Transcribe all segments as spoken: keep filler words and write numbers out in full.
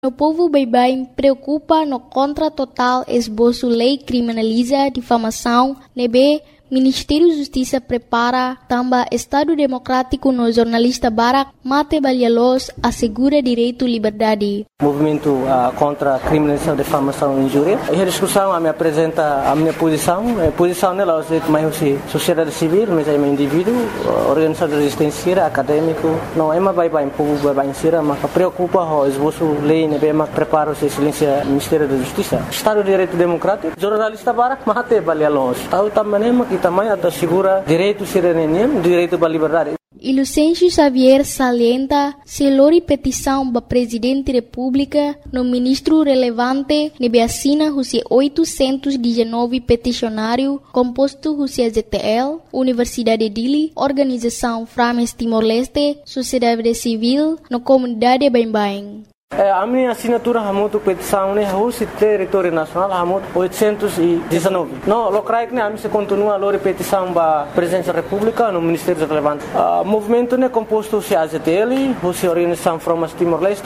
O povo bem-bem preocupa no contra total esboço lei criminaliza difamação, nebe Ministério da Justiça prepara também Estado Democrático no jornalista Barak Mate Balhalos assegura direito à liberdade. Movimento uh, contra a criminalização, difamação e injúria. E a discussão a me apresenta a minha posição. A posição nela é mais sociedade civil, mas é um indivíduo, organização de resistência, acadêmico. Não é mais bem-bem, povo bem-bem, mas preocupa o esboço lei, né, bem, mas prepara o silêncio Ministério da Justiça. Estado de Direito Democrático, jornalista Barak Mate Balhalos. Estado também que também assegura direito à cidadania, direito à liberdade. E Lucêncio Xavier salienta se lori petição para presidente da República no ministro relevante nebe assina os oitocentos e dezenove peticionários composto os Z T L, Universidade de Dili, Organização Frames Timor-Leste, Sociedade Civil, no comunidade bem-bem. A minha assinatura é muito petição, né? O território nacional é muito oitocentos e dezenove. Não, o creio que a minha continua a petição para a presidência da República no Ministério Relevante. O movimento é composto de A Z T L, a Organização Frames Timor-Leste,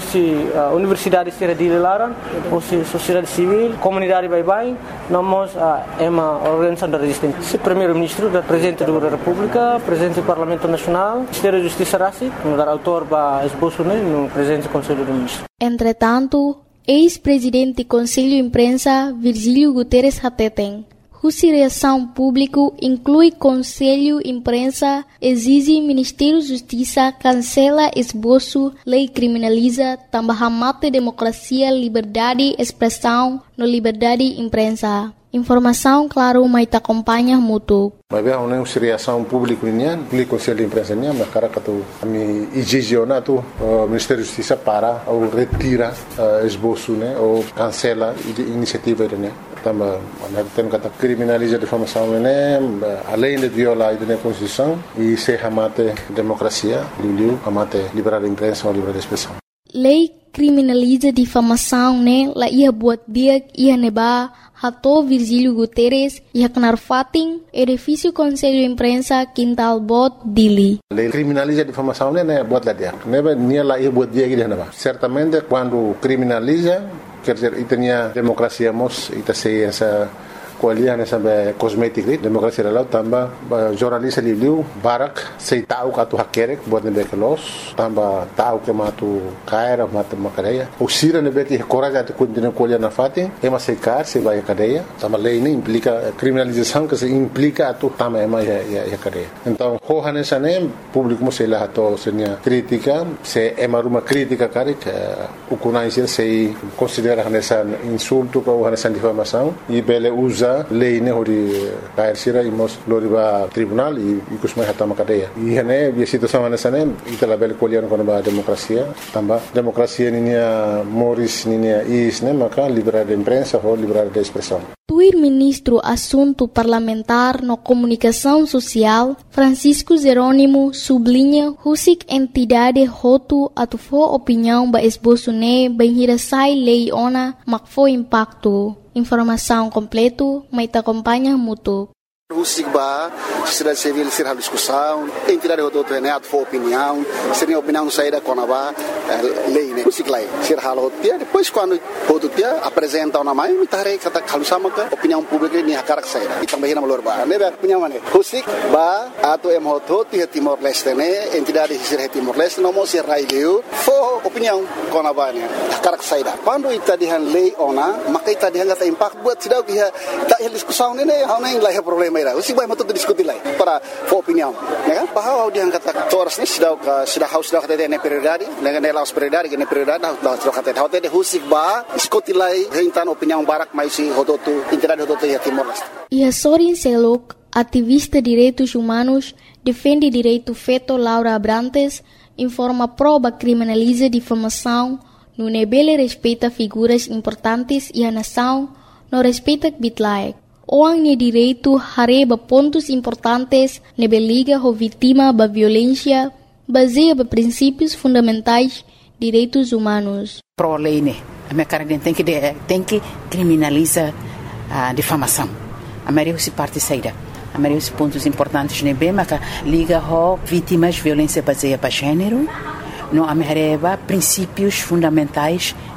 a Universidade de Laran, a Sociedade Civil, Comunidade Bye-Bye, nós é uma organização da resistência. O primeiro-ministro, o presidente da República, o presidente do Parlamento Nacional, o Ministério da Justiça Raci, o autor para esboço no presidente do Conselho do Entretanto, ex-presidente do Conselho de Imprensa, Virgílio Guterres Hateten, cuja reação pública inclui Conselho de Imprensa, exige Ministério da Justiça cancela esboço, lei criminaliza, também mata democracia, liberdade de expressão, no liberdade de imprensa. Informação, claro, mas te acompanha muito. Mas bem, uma reação pública nian, o Conselho de Imprensa nian, mas cara que tu me exige na tu o Ministério da Justiça para ou retira esboço, né, ou cancela a iniciativa né. Também, nós temos que criminalizar a difamação, né, além de violar a Constituição e se amate democracia, liu amate liberdade de imprensa ou liberdade de expressão. Lei criminaliza difamação, né? La ia buat dia ia neba hato Virgílio Guterres ia kenar fating edifício Conselho de Imprensa Quintal Bot Dili. Lei criminaliza difamação, né? Buat lá dia. Neba nia la ia buat dia que neba. Certamente quando criminaliza, quer dizer, itania democracia mos ita ciência kualian sampai kosmetik demokrasi lalu tambah jurnalis liu barak sei tahu katu hakerek buat nebek los tambah tahu ke matu kaira matu makadeia usira nebek coragem de continuar kualian na fatin é mas sei car sei vai cadeia tambah lei ini implica criminalização que se implica atu tambah ema ya ya cadeia então hohan sanem público mo sei lah to senia crítica se ema ruma crítica karik ukunai sei considera nessa insulto ko nessa difamação e bele usa lei ne hori kair sira imos loriba tribunal e ikus mai hatama cadeia e hene a situação nessa né itala bel kolian kono ba democracia tamba democracia ninia moris ninia is né maka liberdade de imprensa ou liberdade de expressão. Tuir ministro assunto parlamentar no comunicação social Francisco Jerônimo sublinha husik entidade hotu atufo opinião ba esboço ne benhirasai lei ona makfo impacto. Informação completo, mas te acompanha muito. O SIGBA, sociedade civil, ser a discussão, entidade de outro neto for opinião, seria opinião saída com a lei, né? O SIGLA, ser a outra, depois quando outro dia apresenta uma mãe, me tarei kata kalusama que opinião pública ni hakar saída. E também na malorba, né? Opinião mana? O SIGBA, ato em hoto, tia Timor-Leste, né? Entidade de ser Timor-Leste, não mostra raio, for opinião com a mãe, hakar saída. Quando ita dihan lei ona, maka ita dihan kata impact buat sidau dia tak diskusão, né? Hau nem lah problema. O SIGBA é muito discutir lá para for opinião, né? Bahwa dia kata toras ni sudah sudah harus sudah kata ne prioridade, dengan ne laos prioridade, ne prioridade dah sudah kata dah de SIGBA diskutir lá rentan opinião barak mais si hodotu entidade hodotu ya Timor-Leste. E a Sorin Selok, ativista de direitos humanos, defende direito feito Laura Abrantes, informa prova criminaliza difamação, no nebele respeita figuras importantes e a nação não respeita bitlaek. Orang ni direito hareba pontos importantes nebe liga ho vítima da violência baseia ba princípios fundamentais direitos humanos. Pro lei né, a minha cara tem que tem que criminaliza a difamação. A maioria se parte saída. A maioria os pontos importantes nebe mas liga ho vítimas violência baseia para gênero, não amereva princípios fundamentais